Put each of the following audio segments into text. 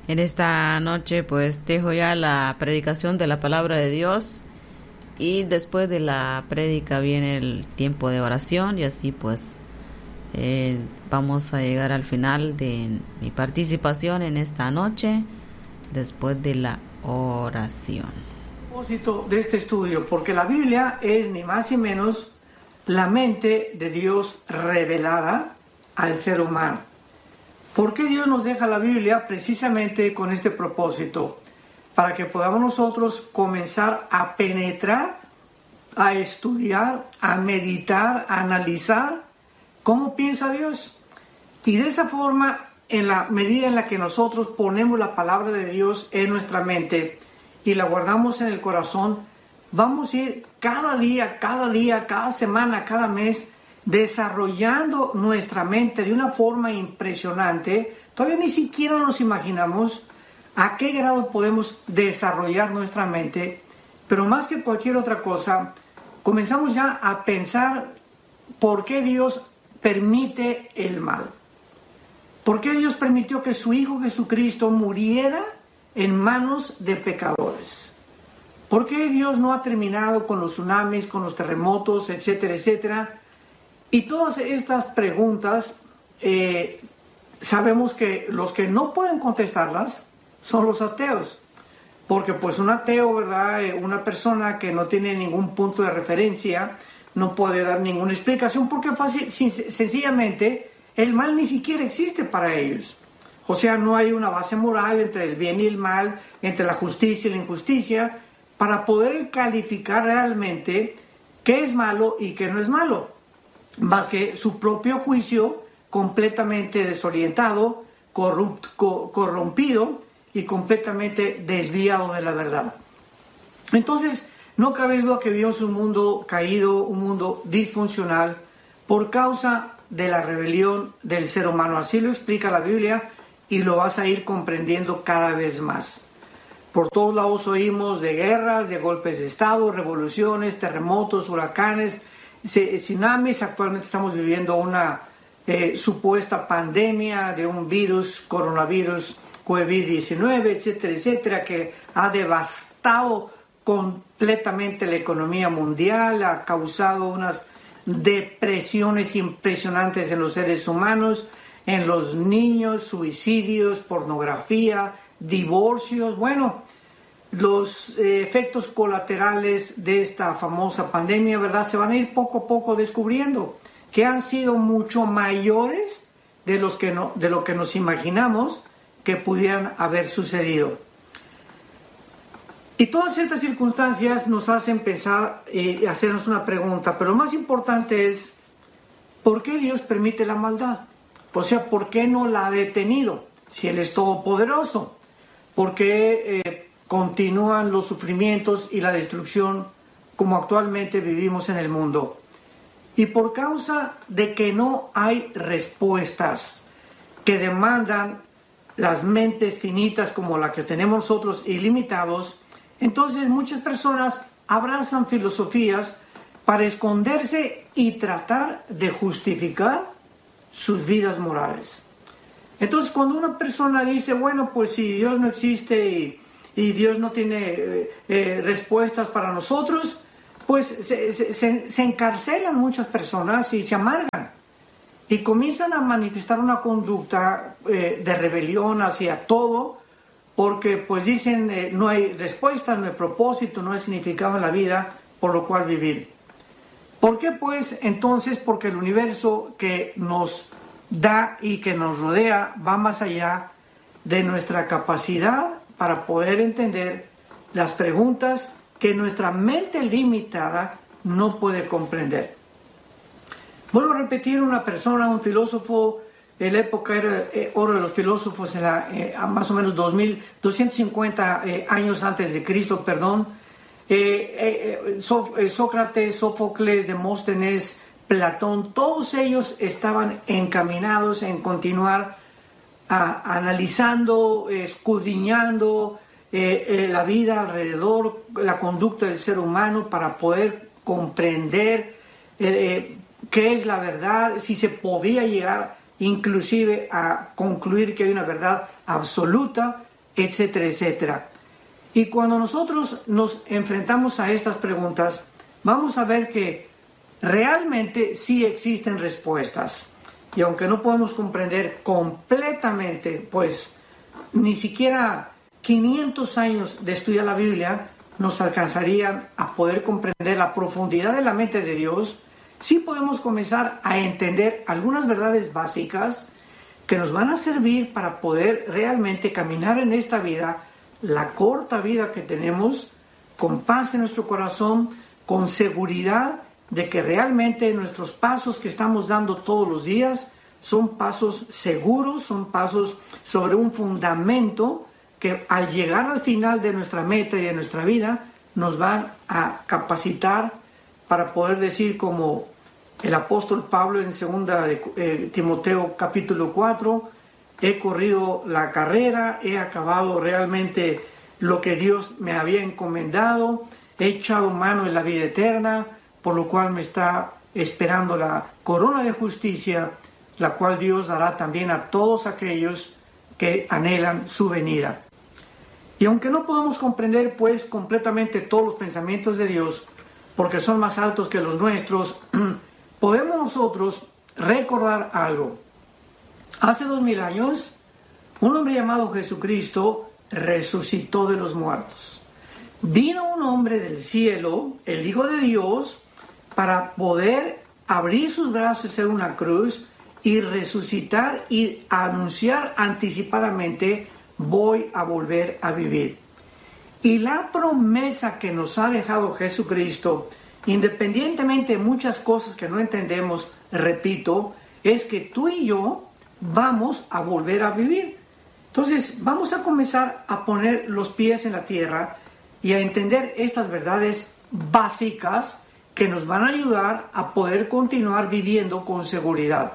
En esta noche pues dejo ya la predicación de la palabra de Dios y después de la prédica viene el tiempo de oración y así pues vamos a llegar al final de mi participación en esta noche después de la oración. El propósito de este estudio, porque la Biblia es ni más ni menos la mente de Dios revelada al ser humano. ¿Por qué Dios nos deja la Biblia? Precisamente con este propósito, para que podamos nosotros comenzar a penetrar, a estudiar, a meditar, a analizar cómo piensa Dios. Y de esa forma, en la medida en la que nosotros ponemos la palabra de Dios en nuestra mente y la guardamos en el corazón, vamos a ir cada día, cada semana, cada mes, desarrollando nuestra mente de una forma impresionante. Todavía ni siquiera nos imaginamos a qué grado podemos desarrollar nuestra mente, pero más que cualquier otra cosa, comenzamos ya a pensar por qué Dios permite el mal. ¿Por qué Dios permitió que su Hijo Jesucristo muriera en manos de pecadores? ¿Por qué Dios no ha terminado con los tsunamis, con los terremotos, etcétera, etcétera? Y todas estas preguntas, sabemos que los que no pueden contestarlas son los ateos. Porque pues un ateo, ¿verdad? Una persona que no tiene ningún punto de referencia, no puede dar ninguna explicación, porque sencillamente el mal ni siquiera existe para ellos. O sea, no hay una base moral entre el bien y el mal, entre la justicia y la injusticia, para poder calificar realmente qué es malo y qué no es malo. Más que su propio juicio completamente desorientado, corrompido y completamente desviado de la verdad. Entonces, no cabe duda que vivimos un mundo caído, un mundo disfuncional, por causa de la rebelión del ser humano. Así lo explica la Biblia y lo vas a ir comprendiendo cada vez más. Por todos lados oímos de guerras, de golpes de Estado, revoluciones, terremotos, huracanes, tsunamis. Actualmente estamos viviendo una supuesta pandemia de un virus, coronavirus, COVID-19, etcétera, etcétera, que ha devastado completamente la economía mundial, ha causado unas depresiones impresionantes en los seres humanos, en los niños, suicidios, pornografía, divorcios. Bueno, los efectos colaterales de esta famosa pandemia, ¿verdad?, se van a ir poco a poco descubriendo, que han sido mucho mayores de lo que nos imaginamos que pudieran haber sucedido. Y todas estas circunstancias nos hacen pensar y hacernos una pregunta, pero lo más importante es, ¿por qué Dios permite la maldad? O sea, ¿por qué no la ha detenido si Él es todopoderoso? ¿Por qué continúan los sufrimientos y la destrucción como actualmente vivimos en el mundo? Y por causa de que no hay respuestas que demandan las mentes finitas como la que tenemos nosotros, ilimitados, entonces muchas personas abrazan filosofías para esconderse y tratar de justificar sus vidas morales. Entonces, cuando una persona dice, bueno, pues si Dios no existe y Dios no tiene respuestas para nosotros, pues se encarcelan muchas personas y se amargan y comienzan a manifestar una conducta de rebelión hacia todo, porque pues dicen no hay respuesta, no hay propósito, no hay significado en la vida por lo cual vivir. ¿Por qué pues? Entonces, porque el universo que nos da y que nos rodea va más allá de nuestra capacidad para poder entender las preguntas que nuestra mente limitada no puede comprender. Vuelvo a repetir, una persona, un filósofo, en la época era oro de los filósofos, más o menos 250 años antes de Cristo, Sócrates, Sófocles, Demóstenes, Platón, todos ellos estaban encaminados en continuar analizando, escudriñando la vida alrededor, la conducta del ser humano para poder comprender qué es la verdad, si se podía llegar inclusive a concluir que hay una verdad absoluta etcétera, etcétera. Y cuando nosotros nos enfrentamos a estas preguntas, vamos a ver que realmente sí existen respuestas. Y aunque no podemos comprender completamente, pues ni siquiera 500 años de estudiar la Biblia nos alcanzarían a poder comprender la profundidad de la mente de Dios, sí podemos comenzar a entender algunas verdades básicas que nos van a servir para poder realmente caminar en esta vida, la corta vida que tenemos, con paz en nuestro corazón, con seguridad de que realmente nuestros pasos que estamos dando todos los días son pasos seguros, son pasos sobre un fundamento que al llegar al final de nuestra meta y de nuestra vida nos van a capacitar para poder decir como el apóstol Pablo en 2 Timoteo capítulo 4, he corrido la carrera, he acabado realmente lo que Dios me había encomendado, he echado mano en la vida eterna, por lo cual me está esperando la corona de justicia, la cual Dios dará también a todos aquellos que anhelan su venida. Y aunque no podemos comprender pues completamente todos los pensamientos de Dios, porque son más altos que los nuestros, podemos nosotros recordar algo. Hace 2000 años, un hombre llamado Jesucristo resucitó de los muertos. Vino un hombre del cielo, el Hijo de Dios, para poder abrir sus brazos en una cruz y resucitar y anunciar anticipadamente: voy a volver a vivir. Y la promesa que nos ha dejado Jesucristo, independientemente de muchas cosas que no entendemos, repito, es que tú y yo vamos a volver a vivir. Entonces vamos a comenzar a poner los pies en la tierra y a entender estas verdades básicas que nos van a ayudar a poder continuar viviendo con seguridad.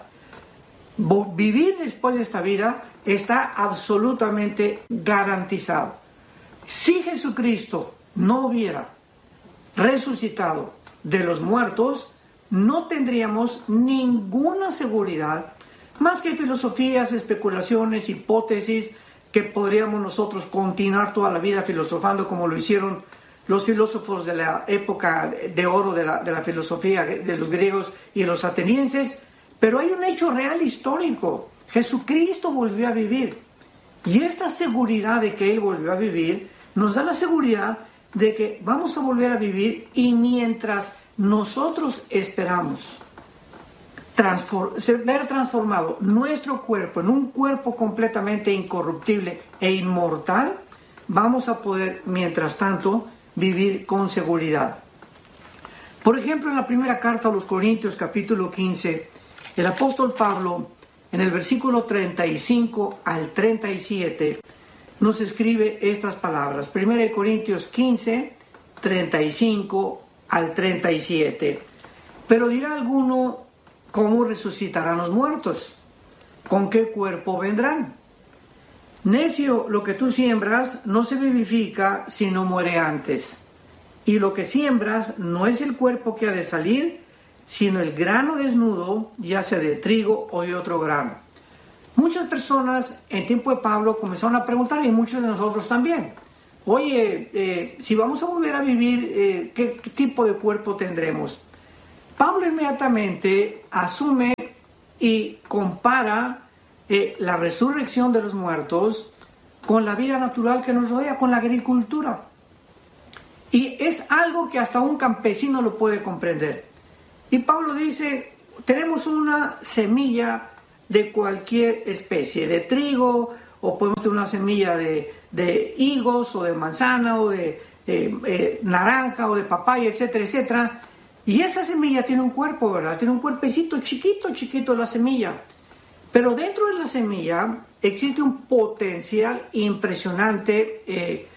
Vivir después de esta vida está absolutamente garantizado. Si Jesucristo no hubiera resucitado de los muertos, no tendríamos ninguna seguridad, más que filosofías, especulaciones, hipótesis, que podríamos nosotros continuar toda la vida filosofando como lo hicieron los filósofos de la época de oro de la filosofía de los griegos y los atenienses. Pero hay un hecho real histórico: Jesucristo volvió a vivir, y esta seguridad de que Él volvió a vivir nos da la seguridad de que vamos a volver a vivir, y mientras nosotros esperamos ver transformado nuestro cuerpo en un cuerpo completamente incorruptible e inmortal, vamos a poder, mientras tanto, vivir con seguridad. Por ejemplo, en la primera carta a los Corintios, capítulo 15, el apóstol Pablo, en el versículo 35 al 37, nos escribe estas palabras. 1 Corintios 15, 35 al 37. Pero dirá alguno: ¿cómo resucitarán los muertos? ¿Con qué cuerpo vendrán? Necio, lo que tú siembras no se vivifica si no muere antes. Y lo que siembras no es el cuerpo que ha de salir, sino el grano desnudo, ya sea de trigo o de otro grano. Muchas personas en tiempo de Pablo comenzaron a preguntar, y muchos de nosotros también: oye, si vamos a volver a vivir, ¿qué tipo de cuerpo tendremos? Pablo inmediatamente asume y compara la resurrección de los muertos con la vida natural que nos rodea, con la agricultura. Y es algo que hasta un campesino lo puede comprender. Y Pablo dice: tenemos una semilla de cualquier especie, de trigo, o podemos tener una semilla de higos, o de manzana, o de naranja, o de papaya, etcétera, etcétera. Y esa semilla tiene un cuerpo, ¿verdad? Tiene un cuerpecito chiquito la semilla. Pero dentro de la semilla existe un potencial impresionante,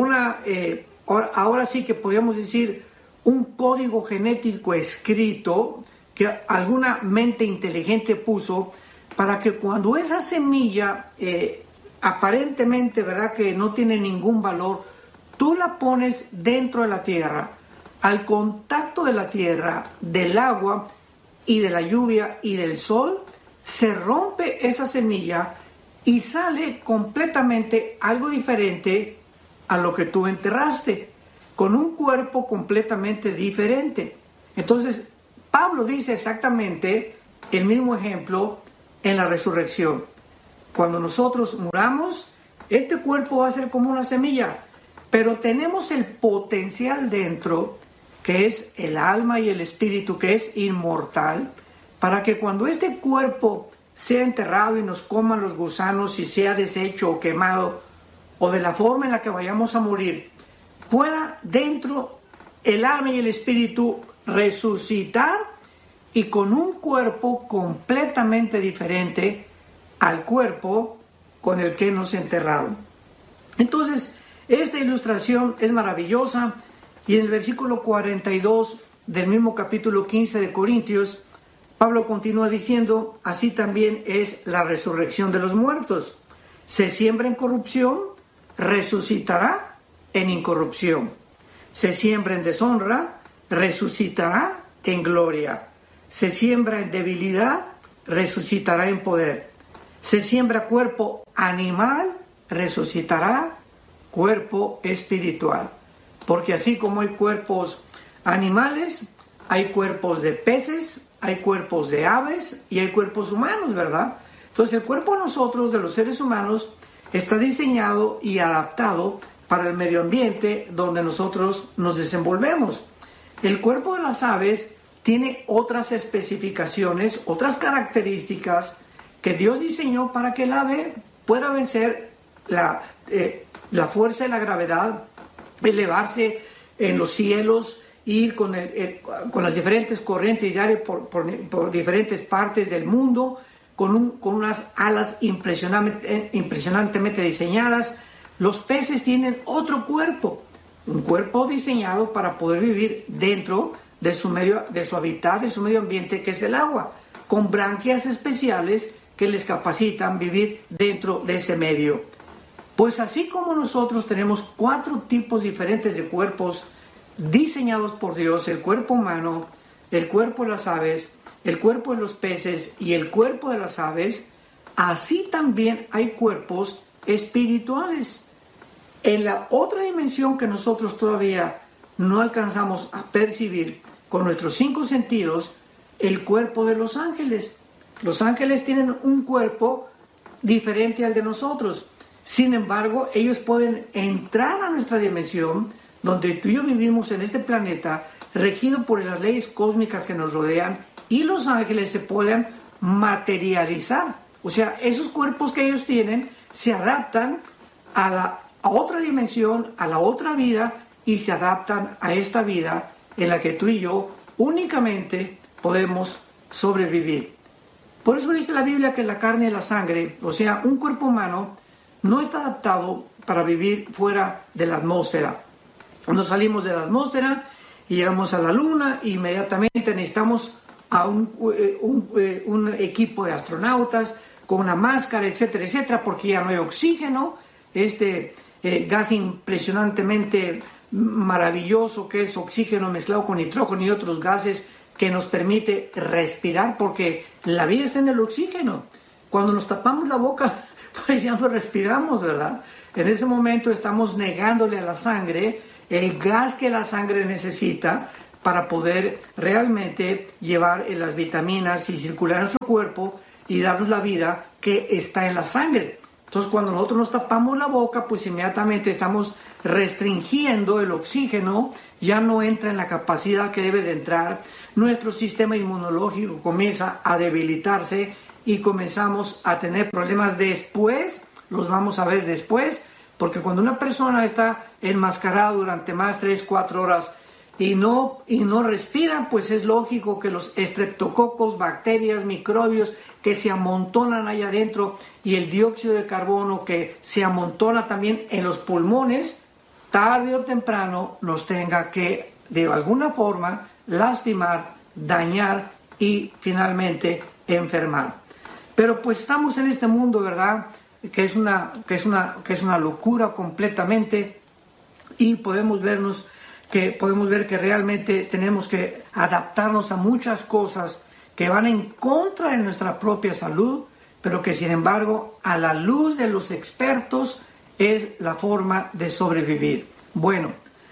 ahora sí que podríamos decir un código genético escrito que alguna mente inteligente puso para que cuando esa semilla aparentemente, ¿verdad?, que no tiene ningún valor, tú la pones dentro de la tierra, al contacto de la tierra, del agua y de la lluvia y del sol, se rompe esa semilla y sale completamente algo diferente a lo que tú enterraste, con un cuerpo completamente diferente. Entonces, Pablo dice exactamente el mismo ejemplo en la resurrección. Cuando nosotros muramos, este cuerpo va a ser como una semilla, pero tenemos el potencial dentro, que es el alma y el espíritu, que es inmortal, para que cuando este cuerpo sea enterrado y nos coman los gusanos y sea deshecho o quemado, o de la forma en la que vayamos a morir, pueda dentro el alma y el espíritu resucitar y con un cuerpo completamente diferente al cuerpo con el que nos enterraron. Entonces, esta ilustración es maravillosa y en el versículo 42 del mismo capítulo 15 de Corintios, Pablo continúa diciendo, así también es la resurrección de los muertos. Se siembra en corrupción, resucitará en incorrupción. Se siembra en deshonra, resucitará en gloria. Se siembra en debilidad, resucitará en poder. Se siembra cuerpo animal, resucitará cuerpo espiritual. Porque así como hay cuerpos animales, hay cuerpos de peces, hay cuerpos de aves y hay cuerpos humanos, ¿verdad? Entonces el cuerpo de nosotros, de los seres humanos, está diseñado y adaptado para el medio ambiente donde nosotros nos desenvolvemos. El cuerpo de las aves tiene otras especificaciones, otras características que Dios diseñó para que el ave pueda vencer la fuerza de la gravedad, elevarse en los cielos, ir con las diferentes corrientes de aire por diferentes partes del mundo, con unas alas impresionantemente diseñadas. Los peces tienen otro cuerpo, un cuerpo diseñado para poder vivir dentro de su hábitat, de su medio ambiente, que es el agua, con branquias especiales que les capacitan vivir dentro de ese medio. Pues así como nosotros tenemos 4 tipos diferentes de cuerpos diseñados por Dios, el cuerpo humano, el cuerpo de las aves, el cuerpo de los peces y el cuerpo de las aves, así también hay cuerpos espirituales. En la otra dimensión que nosotros todavía no alcanzamos a percibir con nuestros 5 sentidos, el cuerpo de los ángeles. Los ángeles tienen un cuerpo diferente al de nosotros. Sin embargo, ellos pueden entrar a nuestra dimensión, donde tú y yo vivimos en este planeta, regido por las leyes cósmicas que nos rodean, y los ángeles se pueden materializar. O sea, esos cuerpos que ellos tienen se adaptan a otra dimensión, a la otra vida, y se adaptan a esta vida en la que tú y yo únicamente podemos sobrevivir. Por eso dice la Biblia que la carne y la sangre, o sea, un cuerpo humano, no está adaptado para vivir fuera de la atmósfera. Nos salimos de la atmósfera y llegamos a la luna e inmediatamente necesitamos a un equipo de astronautas con una máscara, etcétera, etcétera, porque ya no hay oxígeno, gas impresionantemente maravilloso que es oxígeno mezclado con nitrógeno y otros gases que nos permite respirar, porque la vida está en el oxígeno. Cuando nos tapamos la boca, pues ya no respiramos, ¿verdad? En ese momento estamos negándole a la sangre el gas que la sangre necesita para poder realmente llevar las vitaminas y circular en nuestro cuerpo y darnos la vida que está en la sangre. Entonces, cuando nosotros nos tapamos la boca, pues inmediatamente estamos restringiendo el oxígeno, ya no entra en la capacidad que debe de entrar, nuestro sistema inmunológico comienza a debilitarse y comenzamos a tener problemas después, los vamos a ver después, porque cuando una persona está enmascarada durante más 3-4 horas y no respira, pues es lógico que los estreptococos, bacterias, microbios que se amontonan allá adentro y el dióxido de carbono que se amontona también en los pulmones, tarde o temprano nos tenga que de alguna forma lastimar, dañar y finalmente enfermar. Pero pues estamos en este mundo, ¿verdad?, que es una locura completamente, y podemos ver que realmente tenemos que adaptarnos a muchas cosas que van en contra de nuestra propia salud, pero que sin embargo a la luz de los expertos es la forma de sobrevivir. Bueno,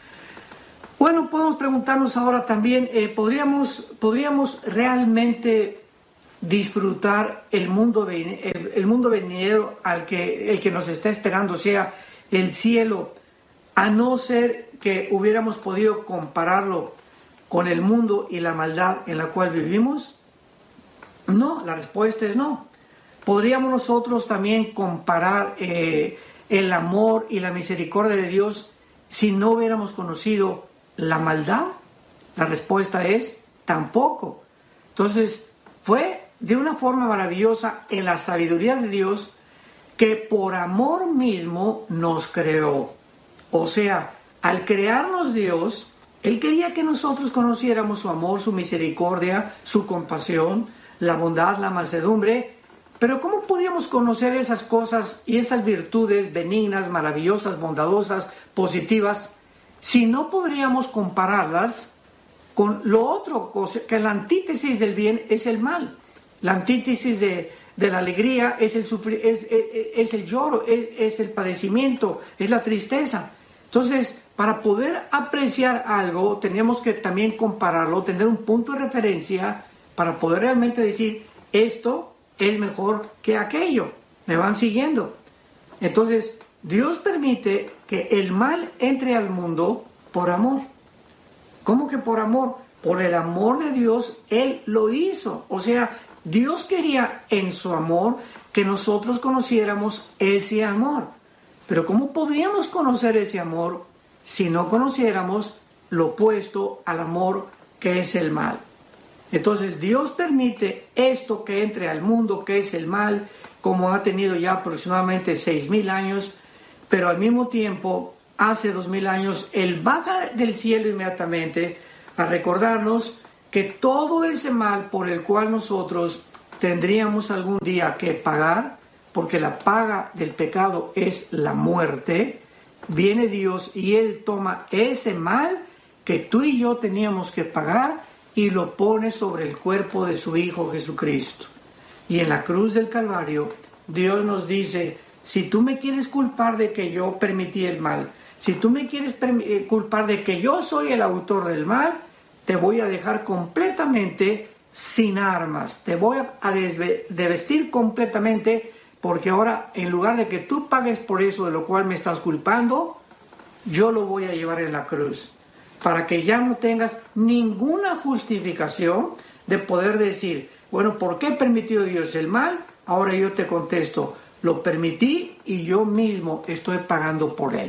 podemos preguntarnos ahora también, ¿podríamos realmente disfrutar el mundo venidero el que nos está esperando, o sea, el cielo, a no ser que hubiéramos podido compararlo con el mundo y la maldad en la cual vivimos? No, la respuesta es no. ¿Podríamos nosotros también comparar el amor y la misericordia de Dios si no hubiéramos conocido la maldad? La respuesta es tampoco. Entonces, fue de una forma maravillosa en la sabiduría de Dios que por amor mismo nos creó. O sea, al crearnos Dios, Él quería que nosotros conociéramos su amor, su misericordia, su compasión, la bondad, la mansedumbre. Pero ¿cómo podíamos conocer esas cosas y esas virtudes benignas, maravillosas, bondadosas, positivas, si no podríamos compararlas con lo otro, que la antítesis del bien es el mal? La antítesis de la alegría es el lloro, es el padecimiento, es la tristeza. Entonces, para poder apreciar algo, tenemos que también compararlo, tener un punto de referencia para poder realmente decir, esto es mejor que aquello. ¿Me van siguiendo? Entonces, Dios permite que el mal entre al mundo por amor. ¿Cómo que por amor? Por el amor de Dios, Él lo hizo. O sea, Dios quería en su amor que nosotros conociéramos ese amor. Pero ¿cómo podríamos conocer ese amor si no conociéramos lo opuesto al amor que es el mal? Entonces Dios permite esto que entre al mundo, que es el mal, como ha tenido ya aproximadamente 6,000 años, pero al mismo tiempo, hace 2,000 años, Él baja del cielo inmediatamente a recordarnos que todo ese mal por el cual nosotros tendríamos algún día que pagar, porque la paga del pecado es la muerte, viene Dios y Él toma ese mal que tú y yo teníamos que pagar y lo pone sobre el cuerpo de su Hijo Jesucristo. Y en la cruz del Calvario, Dios nos dice, si tú me quieres culpar de que yo permití el mal, si tú me quieres culpar de que yo soy el autor del mal, te voy a dejar completamente sin armas, te voy a desvestir completamente, porque ahora en lugar de que tú pagues por eso de lo cual me estás culpando, yo lo voy a llevar en la cruz, para que ya no tengas ninguna justificación de poder decir, bueno, ¿por qué permitió Dios el mal? Ahora yo te contesto, lo permití y yo mismo estoy pagando por él.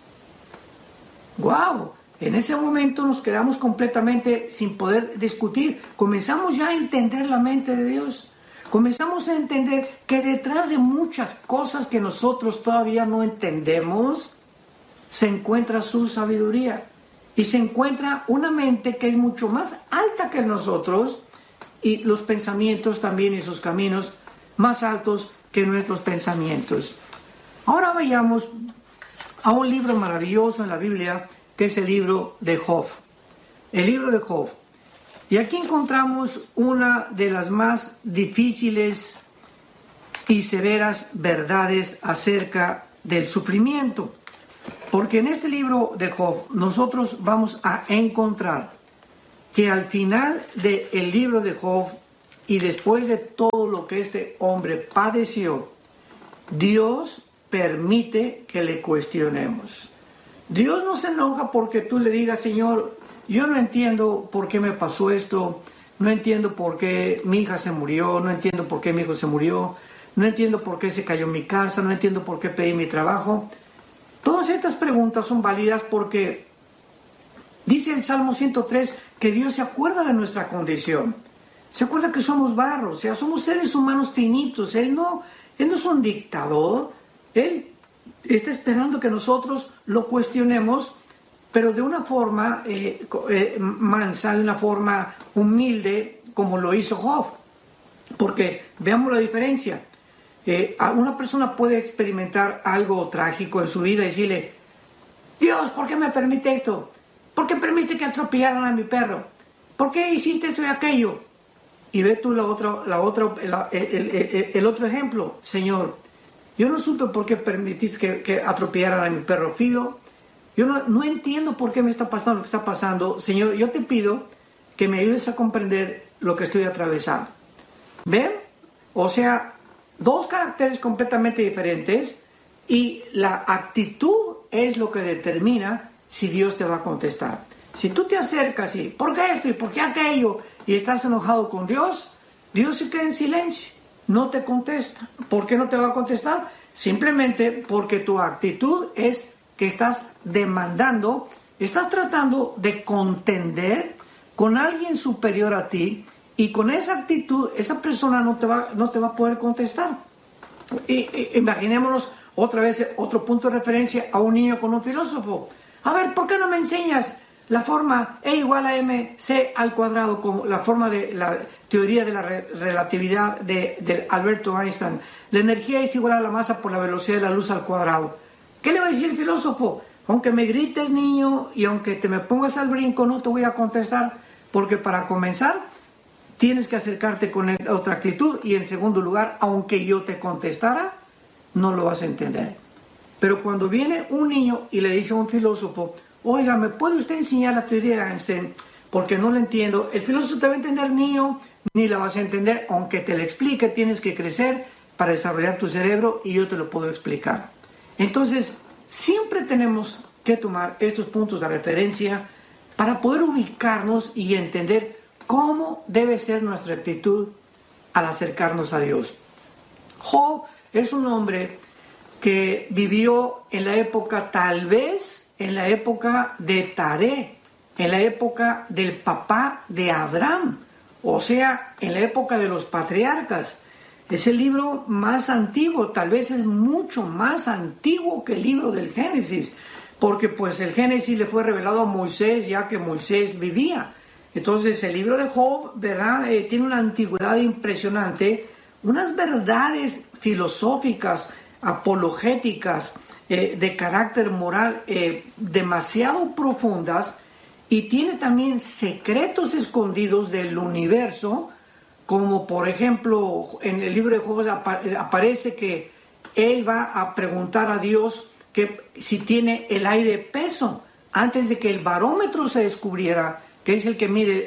¡Guau! En ese momento nos quedamos completamente sin poder discutir. Comenzamos ya a entender la mente de Dios. Comenzamos a entender que detrás de muchas cosas que nosotros todavía no entendemos, se encuentra su sabiduría. Y se encuentra una mente que es mucho más alta que nosotros, y los pensamientos también y sus caminos más altos que nuestros pensamientos. Ahora vayamos a un libro maravilloso en la Biblia, que es el libro de Job. El libro de Job. Y aquí encontramos una de las más difíciles y severas verdades acerca del sufrimiento. Porque en este libro de Job nosotros vamos a encontrar que al final del libro de Job y después de todo lo que este hombre padeció, Dios permite que le cuestionemos. Dios no se enoja porque tú le digas, Señor, yo no entiendo por qué me pasó esto, no entiendo por qué mi hija se murió, no entiendo por qué mi hijo se murió, no entiendo por qué se cayó mi casa, no entiendo por qué pedí mi trabajo. Todas estas preguntas son válidas porque dice el Salmo 103 que Dios se acuerda de nuestra condición. Se acuerda que somos barro, o sea, somos seres humanos finitos. Él no es un dictador. Él está esperando que nosotros lo cuestionemos, pero de una forma mansa, de una forma humilde, como lo hizo Job. Porque veamos la diferencia. Una persona puede experimentar algo trágico en su vida y decirle, Dios, ¿por qué me permite esto? ¿Por qué permite que atropellaran a mi perro? ¿Por qué hiciste esto y aquello? Y ve tú el otro ejemplo. Señor, yo no supe por qué permitiste que atropellaran a mi perro Fido. Yo no entiendo por qué me está pasando lo que está pasando. Señor, yo te pido que me ayudes a comprender lo que estoy atravesando. ¿Ven? O sea, dos caracteres completamente diferentes, y la actitud es lo que determina si Dios te va a contestar. Si tú te acercas y ¿por qué esto y por qué aquello? Y estás enojado con Dios, Dios se queda en silencio, no te contesta. ¿Por qué no te va a contestar? Simplemente porque tu actitud es que estás demandando, estás tratando de contender con alguien superior a ti, y con esa actitud esa persona no te va a poder contestar. Imaginémonos otra vez otro punto de referencia a un niño con un filósofo. A ver, ¿por qué no me enseñas la forma E igual a mc al cuadrado, como la forma de la teoría de la relatividad de Alberto Einstein? La energía es igual a la masa por la velocidad de la luz al cuadrado. ¿Qué le va a decir el filósofo? Aunque me grites, niño, y aunque te me pongas al brinco, no te voy a contestar, porque para comenzar tienes que acercarte con otra actitud, y en segundo lugar, aunque yo te contestara, no lo vas a entender. Pero cuando viene un niño y le dice a un filósofo, oiga, ¿me puede usted enseñar la teoría de Einstein? Porque no la entiendo. El filósofo te va a entender, niño, ni la vas a entender, aunque te la explique. Tienes que crecer para desarrollar tu cerebro, y yo te lo puedo explicar. Entonces, siempre tenemos que tomar estos puntos de referencia para poder ubicarnos y entender cómo debe ser nuestra actitud al acercarnos a Dios. Job es un hombre que vivió en la época, tal vez en la época de Taré, en la época del papá de Abraham, o sea, en la época de los patriarcas. Es el libro más antiguo, tal vez es mucho más antiguo que el libro del Génesis, porque pues el Génesis le fue revelado a Moisés ya que Moisés vivía. Entonces el libro de Job, ¿verdad? Tiene una antigüedad impresionante, unas verdades filosóficas, apologéticas, de carácter moral demasiado profundas, y tiene también secretos escondidos del universo, como por ejemplo en el libro de Job aparece que él va a preguntar a Dios que si tiene el aire peso, antes de que el barómetro se descubriera, que es el que mide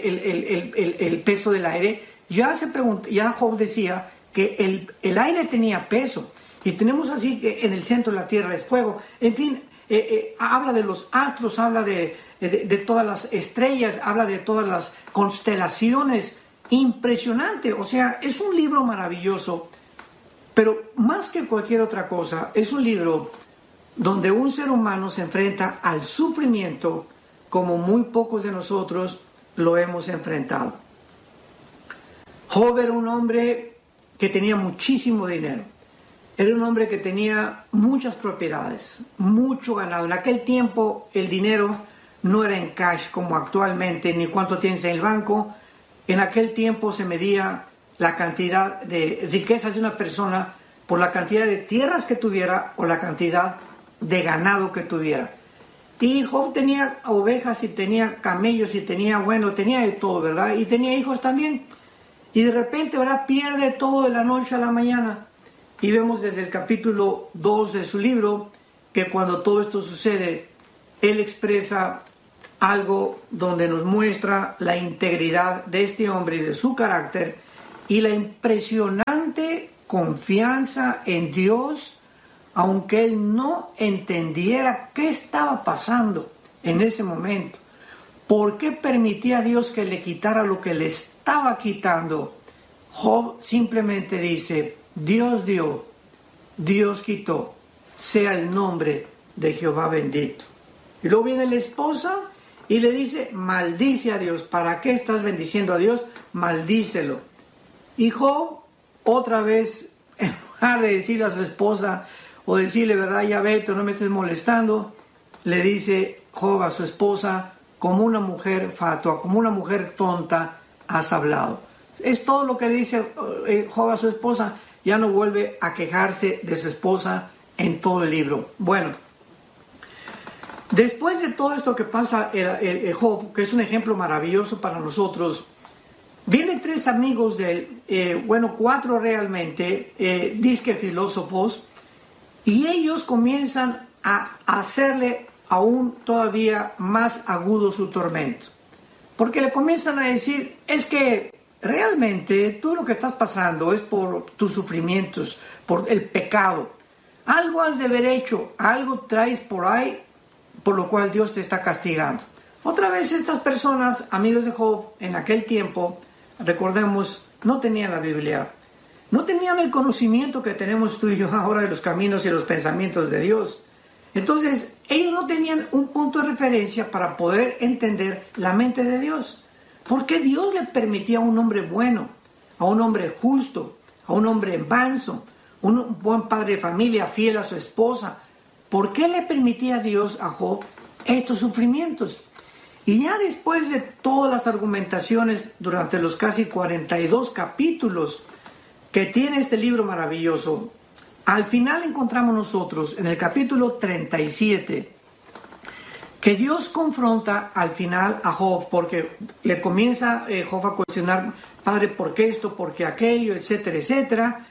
el peso del aire. Ya Job decía que el aire tenía peso, y tenemos así que en el centro de la tierra es fuego. En fin, habla de los astros, habla de todas las estrellas, habla de todas las constelaciones. Impresionante, o sea, es un libro maravilloso, pero más que cualquier otra cosa, es un libro donde un ser humano se enfrenta al sufrimiento como muy pocos de nosotros lo hemos enfrentado. Job era un hombre que tenía muchísimo dinero, era un hombre que tenía muchas propiedades, mucho ganado. En aquel tiempo el dinero no era en cash como actualmente, ni cuánto tienes en el banco. En aquel tiempo se medía la cantidad de riquezas de una persona por la cantidad de tierras que tuviera o la cantidad de ganado que tuviera. Y Job tenía ovejas y tenía camellos y tenía de todo, ¿verdad? Y tenía hijos también. Y de repente, ¿verdad?, pierde todo de la noche a la mañana. Y vemos desde el capítulo 2 de su libro que cuando todo esto sucede, él expresa algo donde nos muestra la integridad de este hombre y de su carácter, y la impresionante confianza en Dios, aunque él no entendiera qué estaba pasando en ese momento. ¿Por qué permitía a Dios que le quitara lo que le estaba quitando? Job simplemente dice: Dios dio, Dios quitó, sea el nombre de Jehová bendito. Y luego viene la esposa y le dice: maldice a Dios. ¿Para qué estás bendiciendo a Dios? Maldícelo. Y Job, otra vez, en lugar de decirle a su esposa o decirle, verdad, ya vete, no me estés molestando, le dice Job a su esposa: como una mujer fatua, como una mujer tonta has hablado. Es todo lo que le dice Job a su esposa. Ya no vuelve a quejarse de su esposa en todo el libro. Bueno, después de todo esto que pasa Job, que es un ejemplo maravilloso para nosotros, Vienen tres amigos de él, cuatro realmente, disque filósofos, y ellos comienzan a hacerle aún todavía más agudo su tormento. Porque le comienzan a decir, es que realmente tú lo que estás pasando es por tus sufrimientos, por el pecado. Algo has de haber hecho, algo traes por ahí, por lo cual Dios te está castigando. Otra vez estas personas, amigos de Job, en aquel tiempo, recordemos, no tenían la Biblia. No tenían el conocimiento que tenemos tú y yo ahora de los caminos y los pensamientos de Dios. Entonces, ellos no tenían un punto de referencia para poder entender la mente de Dios. ¿Por qué Dios le permitía a un hombre bueno, a un hombre justo, a un hombre manso, un buen padre de familia, fiel a su esposa? ¿Por qué le permitía a Dios a Job estos sufrimientos? Y ya después de todas las argumentaciones durante los casi 42 capítulos que tiene este libro maravilloso, al final encontramos nosotros en el capítulo 37 que Dios confronta al final a Job, porque le comienza Job a cuestionar, Padre, ¿por qué esto? ¿Por qué aquello? Etcétera, etcétera.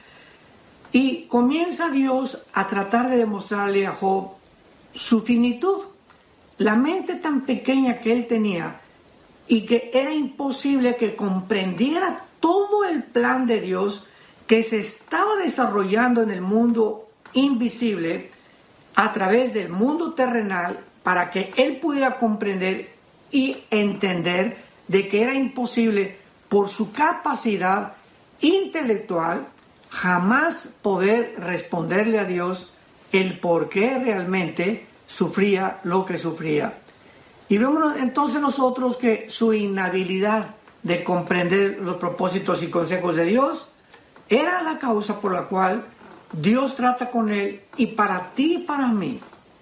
Y comienza Dios a tratar de demostrarle a Job su finitud, la mente tan pequeña que él tenía y que era imposible que comprendiera todo el plan de Dios que se estaba desarrollando en el mundo invisible a través del mundo terrenal, para que él pudiera comprender y entender de que era imposible por su capacidad intelectual jamás poder responderle a Dios el por qué realmente sufría lo que sufría. Y vemos entonces nosotros que su inhabilidad de comprender los propósitos y consejos de Dios era la causa por la cual Dios trata con él, y para ti y para mí,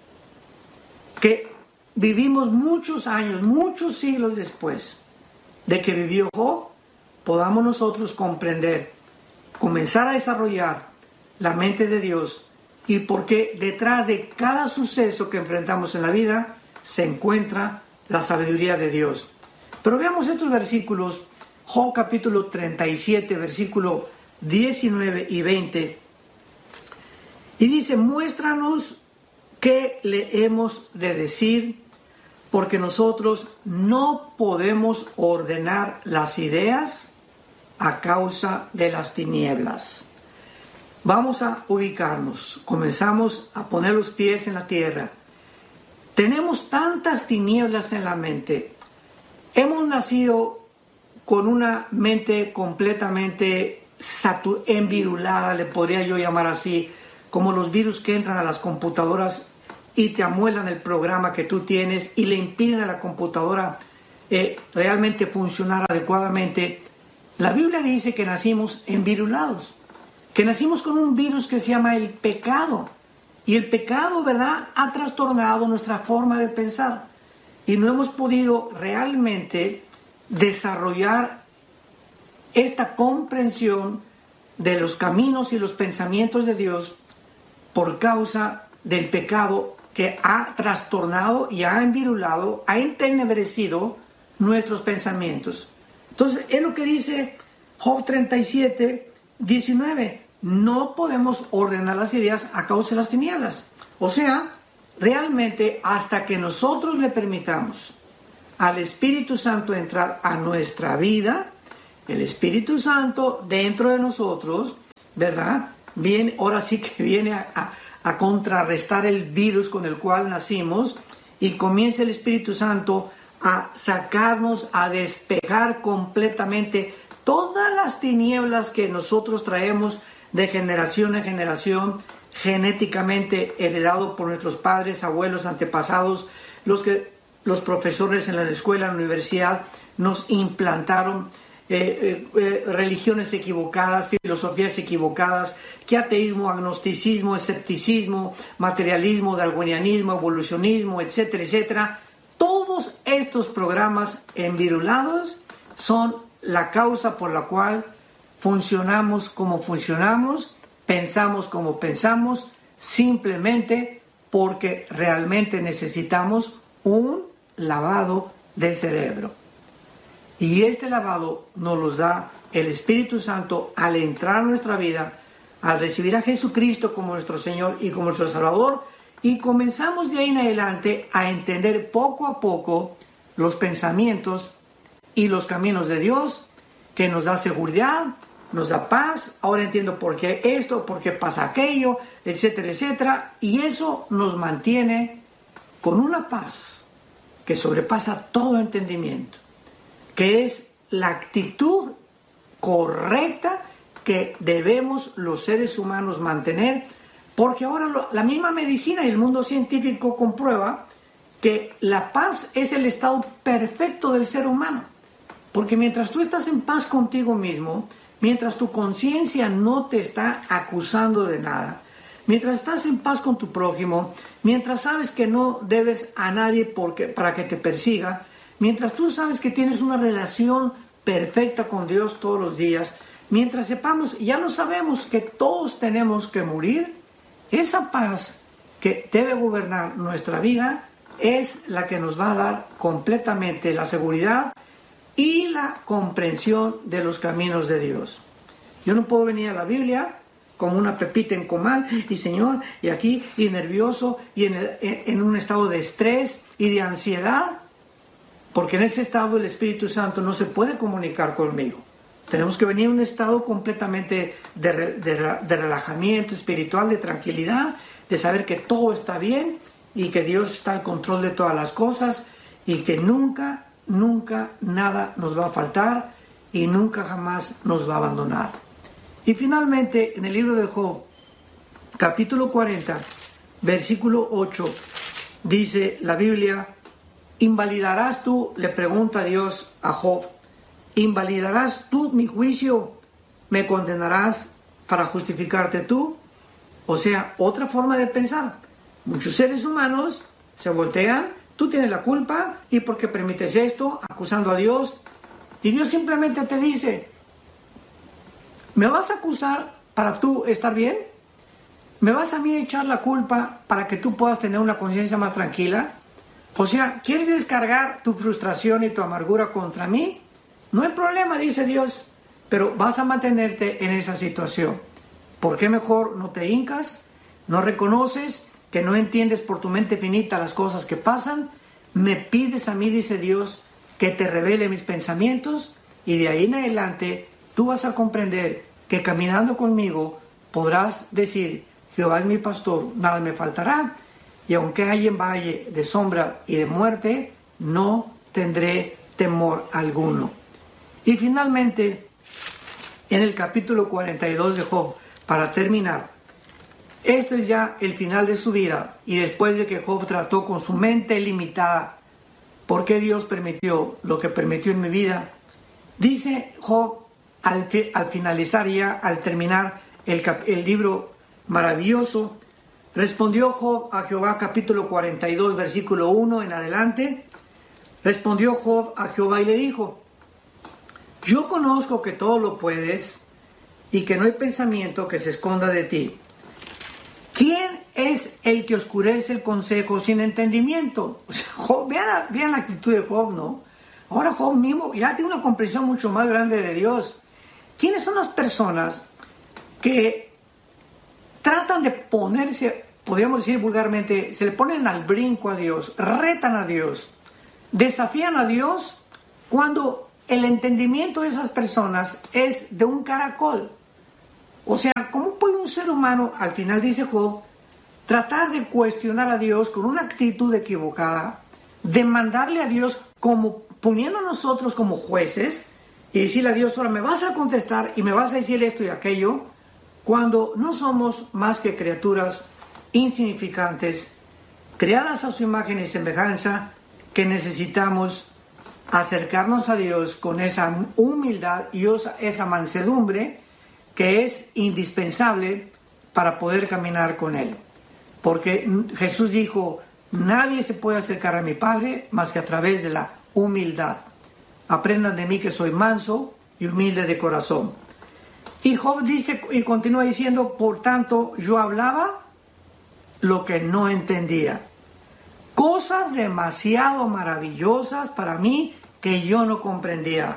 que vivimos muchos años, muchos siglos después de que vivió Job, podamos nosotros comprender, comenzar a desarrollar la mente de Dios, y porque detrás de cada suceso que enfrentamos en la vida se encuentra la sabiduría de Dios. Pero veamos estos versículos, Job capítulo 37, versículo 19 y 20, y dice: muéstranos qué le hemos de decir, porque nosotros no podemos ordenar las ideas a causa de las tinieblas. Vamos a ubicarnos, comenzamos a poner los pies en la tierra. Tenemos tantas tinieblas en la mente. Hemos nacido con una mente completamente envirulada, le podría yo llamar así, como los virus que entran a las computadoras y te amuelan el programa que tú tienes y le impiden a la computadora realmente funcionar adecuadamente. La Biblia dice que nacimos envirulados, que nacimos con un virus que se llama el pecado. Y el pecado, ¿verdad?, ha trastornado nuestra forma de pensar. Y no hemos podido realmente desarrollar esta comprensión de los caminos y los pensamientos de Dios por causa del pecado que ha trastornado y ha envirulado, ha entenebrecido nuestros pensamientos. Entonces, es lo que dice Job 37, 19. No podemos ordenar las ideas a causa de las tinieblas. O sea, realmente hasta que nosotros le permitamos al Espíritu Santo entrar a nuestra vida, el Espíritu Santo dentro de nosotros, ¿verdad?, viene, ahora sí que viene a contrarrestar el virus con el cual nacimos, y comienza el Espíritu Santo a sacarnos, a despejar completamente todas las tinieblas que nosotros traemos de generación en generación, genéticamente heredado por nuestros padres, abuelos, antepasados, los profesores en la escuela, en la universidad nos implantaron religiones equivocadas, filosofías equivocadas, que ateísmo, agnosticismo, escepticismo, materialismo, darwinianismo, evolucionismo, etcétera, etcétera. Todos estos programas envirulados son la causa por la cual funcionamos como funcionamos, pensamos como pensamos, simplemente porque realmente necesitamos un lavado del cerebro. Y este lavado nos los da el Espíritu Santo al entrar a nuestra vida, al recibir a Jesucristo como nuestro Señor y como nuestro Salvador, y comenzamos de ahí en adelante a entender poco a poco los pensamientos y los caminos de Dios, que nos da seguridad, nos da paz. Ahora entiendo por qué esto, por qué pasa aquello, etcétera, etcétera. Y eso nos mantiene con una paz que sobrepasa todo entendimiento, que es la actitud correcta que debemos los seres humanos mantener, porque ahora la misma medicina y el mundo científico comprueba que la paz es el estado perfecto del ser humano, porque mientras tú estás en paz contigo mismo, mientras tu conciencia no te está acusando de nada, mientras estás en paz con tu prójimo, mientras sabes que no debes a nadie para que te persiga, mientras tú sabes que tienes una relación perfecta con Dios todos los días, mientras sepamos, ya lo sabemos, que todos tenemos que morir, esa paz que debe gobernar nuestra vida es la que nos va a dar completamente la seguridad y la comprensión de los caminos de Dios. Yo no puedo venir a la Biblia como una pepita en comal y Señor, y aquí, y nervioso, y en un estado de estrés y de ansiedad, porque en ese estado el Espíritu Santo no se puede comunicar conmigo. Tenemos que venir a un estado completamente de relajamiento espiritual, de tranquilidad, de saber que todo está bien y que Dios está al control de todas las cosas y que nunca nada nos va a faltar y nunca jamás nos va a abandonar. Y finalmente, en el libro de Job, capítulo 40, versículo 8, dice la Biblia: ¿invalidarás tú, le pregunta Dios a Job, invalidarás tú mi juicio? ¿Me condenarás para justificarte tú? O sea, otra forma de pensar. Muchos seres humanos se voltean: tú tienes la culpa y por qué permites esto, acusando a Dios. Y Dios simplemente te dice: ¿me vas a acusar para tú estar bien? ¿Me vas a mí echar la culpa para que tú puedas tener una conciencia más tranquila? O sea, ¿quieres descargar tu frustración y tu amargura contra mí? No hay problema, dice Dios, pero vas a mantenerte en esa situación. ¿Por qué mejor no te hincas? ¿No reconoces que no entiendes por tu mente finita las cosas que pasan? Me pides a mí, dice Dios, que te revele mis pensamientos, y de ahí en adelante tú vas a comprender que caminando conmigo podrás decir: Jehová es mi pastor, nada me faltará, y aunque haya en valle de sombra y de muerte, no tendré temor alguno. Y finalmente, en el capítulo 42 de Job, para terminar, esto es ya el final de su vida, y después de que Job trató con su mente limitada, ¿por qué Dios permitió lo que permitió en mi vida? Dice Job, al finalizar ya, al terminar el libro maravilloso, respondió Job a Jehová, capítulo 42, versículo 1 en adelante. Respondió Job a Jehová y le dijo: yo conozco que todo lo puedes y que no hay pensamiento que se esconda de ti. ¿Quién es el que oscurece el consejo sin entendimiento? O sea, Job, vean la actitud de Job, ¿no? Ahora Job mismo ya tiene una comprensión mucho más grande de Dios. ¿Quiénes son las personas que tratan de ponerse, podríamos decir vulgarmente, se le ponen al brinco a Dios, retan a Dios, desafían a Dios, cuando el entendimiento de esas personas es de un caracol? O sea, ¿cómo puede un ser humano, al final dice Job, tratar de cuestionar a Dios con una actitud equivocada, demandarle a Dios como poniendo a nosotros como jueces y decirle a Dios: ahora me vas a contestar y me vas a decir esto y aquello, cuando no somos más que criaturas insignificantes, creadas a su imagen y semejanza, que necesitamos acercarnos a Dios con esa humildad y esa mansedumbre que es indispensable para poder caminar con Él. Porque Jesús dijo: nadie se puede acercar a mi Padre más que a través de la humildad. Aprendan de mí que soy manso y humilde de corazón. Y Job dice y continúa diciendo: por tanto, yo hablaba lo que no entendía, cosas demasiado maravillosas para mí que yo no comprendía.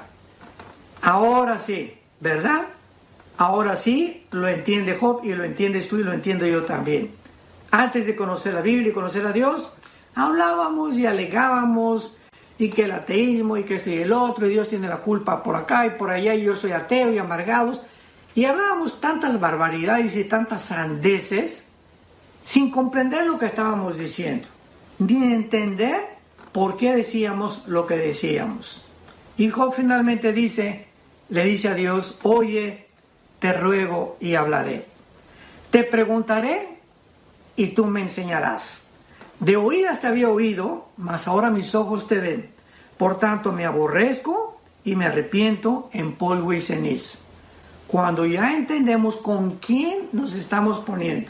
Ahora sí, ¿verdad? Ahora sí lo entiende Job y lo entiendes tú y lo entiendo yo también. Antes de conocer la Biblia y conocer a Dios, hablábamos y alegábamos y que el ateísmo y que esto y el otro, y Dios tiene la culpa por acá y por allá, y yo soy ateo y amargados. Y hablábamos tantas barbaridades y tantas sandeces sin comprender lo que estábamos diciendo, ni entender por qué decíamos lo que decíamos. Y Job finalmente le dice a Dios: oye, te ruego y hablaré. Te preguntaré y tú me enseñarás. De oídas te había oído, mas ahora mis ojos te ven. Por tanto me aborrezco y me arrepiento en polvo y ceniza. Cuando ya entendemos con quién nos estamos poniendo,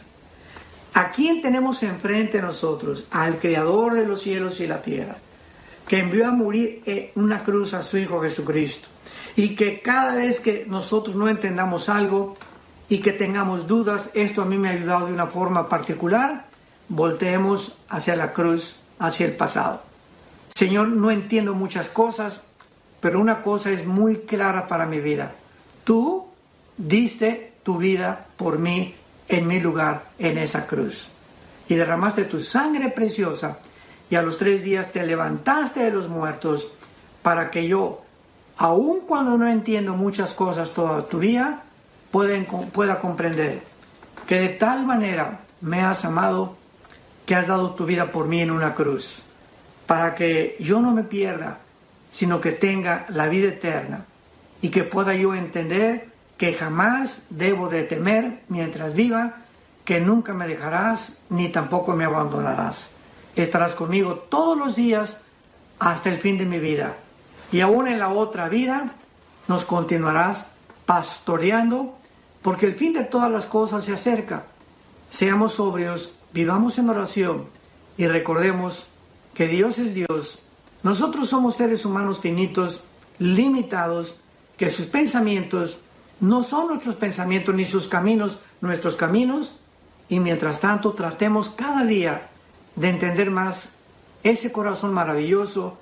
a quién tenemos enfrente nosotros, al Creador de los cielos y la tierra, que envió a morir en una cruz a su Hijo Jesucristo, y que cada vez que nosotros no entendamos algo y que tengamos dudas, esto a mí me ha ayudado de una forma particular, volteemos hacia la cruz, hacia el pasado. Señor, no entiendo muchas cosas, pero una cosa es muy clara para mi vida. Tú diste tu vida por mí en mi lugar en esa cruz. Y derramaste tu sangre preciosa y a los 3 días te levantaste de los muertos para que yo, aun cuando no entiendo muchas cosas todavía, pueda comprender que de tal manera me has amado que has dado tu vida por mí en una cruz, para que yo no me pierda, sino que tenga la vida eterna y que pueda yo entender que jamás debo de temer mientras viva, que nunca me dejarás ni tampoco me abandonarás. Estarás conmigo todos los días hasta el fin de mi vida, y aún en la otra vida nos continuarás pastoreando, porque el fin de todas las cosas se acerca. Seamos sobrios, vivamos en oración y recordemos que Dios es Dios. Nosotros somos seres humanos finitos, limitados, que sus pensamientos no son nuestros pensamientos ni sus caminos nuestros caminos, y mientras tanto tratemos cada día de entender más ese corazón maravilloso.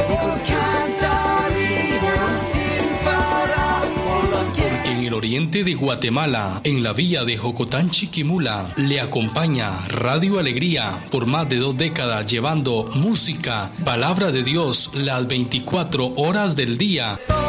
En el oriente de Guatemala, en la villa de Jocotán, Chiquimula, le acompaña Radio Alegría por más de 2 décadas, llevando música, palabra de Dios las 24 horas del día.